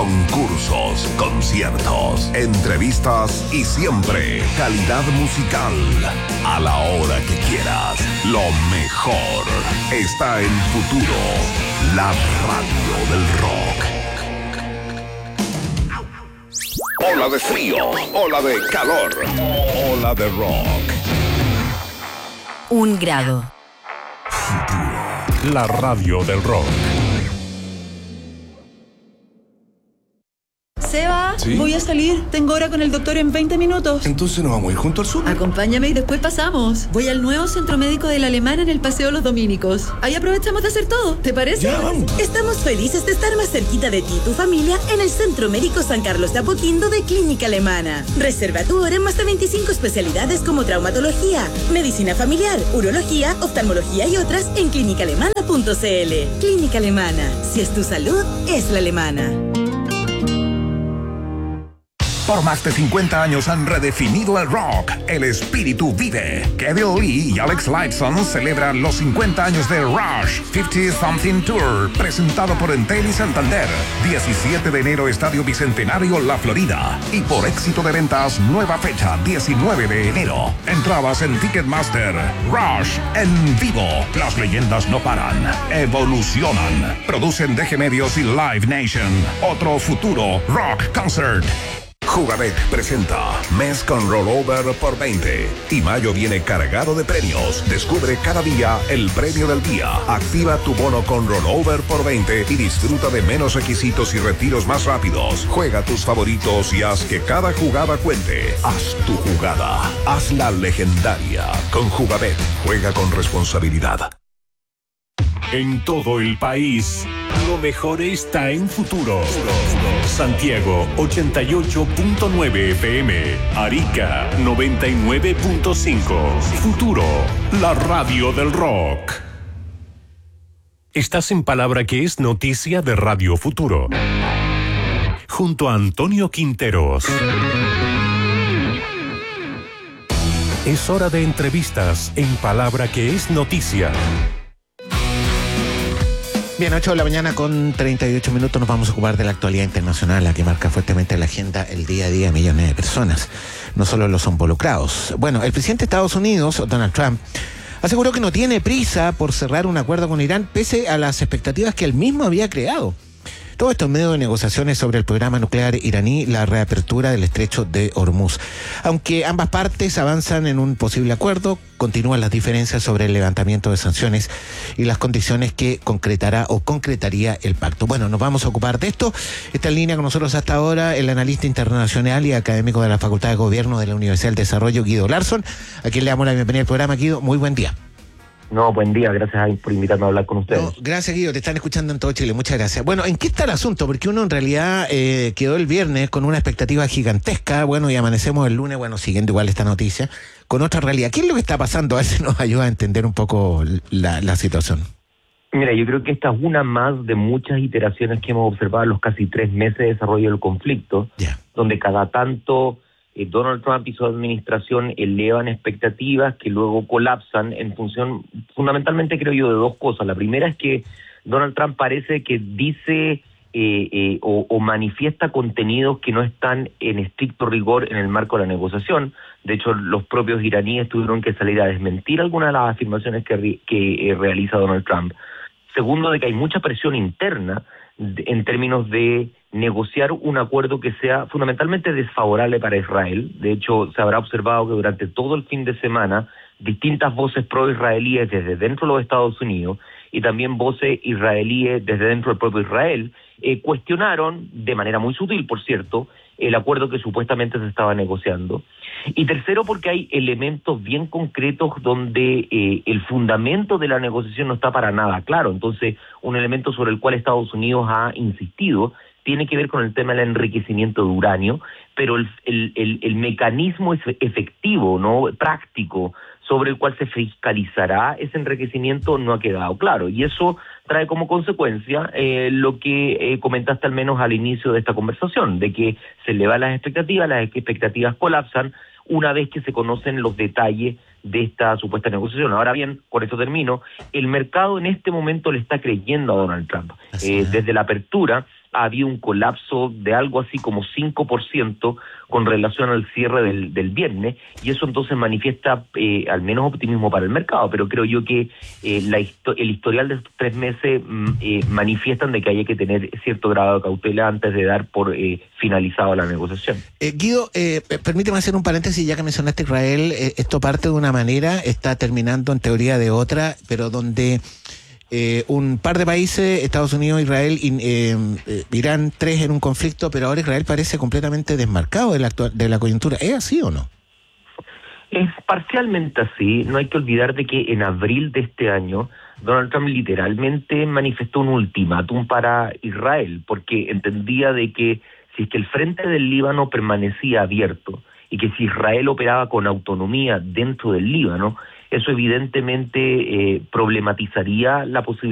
concursos, conciertos, entrevistas y siempre calidad musical. A la hora que quieras, lo mejor está en Futuro, la radio del rock. Ola de frío, ola de calor, ola de rock. 1 grado. La radio del rock. Seba, ¿Sí? Voy a salir. Tengo hora con el doctor en 20 minutos. Entonces nos vamos a ir junto al sur. Acompáñame y después pasamos. Voy al nuevo centro médico de la Alemana en el Paseo Los Dominicos. Ahí aprovechamos de hacer todo. ¿Te parece? Ya, vamos. Estamos felices de estar más cerquita de ti y tu familia en el Centro Médico San Carlos de Apoquindo de Clínica Alemana. Reserva tu hora en más de 25 especialidades como traumatología, medicina familiar, urología, oftalmología y otras en clínicaalemana.cl. Clínica Alemana. Si es tu salud, es la alemana. Por más de 50 años han redefinido el rock. El espíritu vive. Kevin Lee y Alex Lifeson celebran los 50 años de Rush 50 Something Tour, presentado por Entel y Santander. 17 de enero, Estadio Bicentenario, La Florida. Y por éxito de ventas, nueva fecha, 19 de enero. Entradas en Ticketmaster. Rush en vivo. Las leyendas no paran, evolucionan. Producen DG Medios y Live Nation. Otro futuro Rock Concert. Jugabec presenta Mes con Rollover por 20 y mayo viene cargado de premios. Descubre cada día el premio del día. Activa tu bono con Rollover por 20 y disfruta de menos requisitos y retiros más rápidos. Juega tus favoritos y haz que cada jugada cuente. Haz tu jugada. Hazla legendaria. Con Jugabec. Juega con responsabilidad. En todo el país, lo mejor está en Futuro. Santiago 88.9 FM, Arica 99.5. Futuro, la radio del rock. Estás en Palabra que es noticia de Radio Futuro. Junto a Antonio Quinteros. Es hora de entrevistas en Palabra que es noticia. Bien, 8 de la mañana con 38 minutos nos vamos a ocupar de la actualidad internacional, la que marca fuertemente la agenda el día a día de millones de personas, no solo los involucrados. Bueno, el presidente de Estados Unidos, Donald Trump, aseguró que no tiene prisa por cerrar un acuerdo con Irán, pese a las expectativas que él mismo había creado. Todo esto en medio de negociaciones sobre el programa nuclear iraní, la reapertura del estrecho de Hormuz. Aunque ambas partes avanzan en un posible acuerdo, continúan las diferencias sobre el levantamiento de sanciones y las condiciones que concretará o concretaría el pacto. Bueno, nos vamos a ocupar de esto. Está en línea con nosotros hasta ahora el analista internacional y académico de la Facultad de Gobierno de la Universidad del Desarrollo, Guido Larsson, a quien le damos la bienvenida al programa. Guido, muy buen día. No, buen día, gracias por invitarme a hablar con ustedes. No, gracias, Guido, te están escuchando en todo Chile, muchas gracias. Bueno, ¿en qué está el asunto? Porque uno en realidad quedó el viernes con una expectativa gigantesca, bueno, y amanecemos el lunes, bueno, siguiendo igual esta noticia, con otra realidad. ¿Qué es lo que está pasando? A ver si nos ayuda a entender un poco la situación. Mira, yo creo que esta es una más de muchas iteraciones que hemos observado en los casi 3 meses de desarrollo del conflicto, donde cada tanto Donald Trump y su administración elevan expectativas que luego colapsan en función, fundamentalmente creo yo, de dos cosas. La primera es que Donald Trump parece que dice o manifiesta contenidos que no están en estricto rigor en el marco de la negociación. De hecho, los propios iraníes tuvieron que salir a desmentir algunas de las afirmaciones que realiza Donald Trump. Segundo, de que hay mucha presión interna en términos de negociar un acuerdo que sea fundamentalmente desfavorable para Israel. De hecho, se habrá observado que durante todo el fin de semana distintas voces pro-israelíes desde dentro de los Estados Unidos y también voces israelíes desde dentro del propio Israel cuestionaron, de manera muy sutil, por cierto, el acuerdo que supuestamente se estaba negociando. Y tercero, porque hay elementos bien concretos donde el fundamento de la negociación no está para nada claro. Entonces, un elemento sobre el cual Estados Unidos ha insistido tiene que ver con el tema del enriquecimiento de uranio, pero el mecanismo efectivo, ¿no?, práctico, sobre el cual se fiscalizará ese enriquecimiento no ha quedado claro. Y eso trae como consecuencia lo que comentaste al menos al inicio de esta conversación, de que se elevan las expectativas colapsan una vez que se conocen los detalles de esta supuesta negociación. Ahora bien, con esto termino, el mercado en este momento le está creyendo a Donald Trump. Desde la apertura, ha habido un colapso de algo así como 5% con relación al cierre del viernes, y eso entonces manifiesta al menos optimismo para el mercado, pero creo yo que el historial de estos 3 meses manifiestan de que hay que tener cierto grado de cautela antes de dar por finalizado la negociación. Guido, permíteme hacer un paréntesis, ya que mencionaste Israel. Esto parte de una manera, está terminando en teoría de otra, pero donde un par de países, Estados Unidos, Israel, Irán, 3 en un conflicto, pero ahora Israel parece completamente desmarcado de la coyuntura. ¿Es así o no? Es parcialmente así. No hay que olvidar de que en abril de este año Donald Trump literalmente manifestó un ultimátum para Israel, porque entendía de que si es que el frente del Líbano permanecía abierto y que si Israel operaba con autonomía dentro del Líbano, eso evidentemente problematizaría la posibilidad